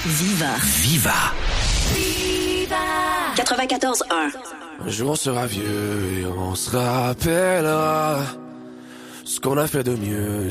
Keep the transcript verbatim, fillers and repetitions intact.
Viva. Viva. Viva. quatre-vingt-quatorze un. Un jour on sera vieux et on se rappellera ce qu'on a fait de mieux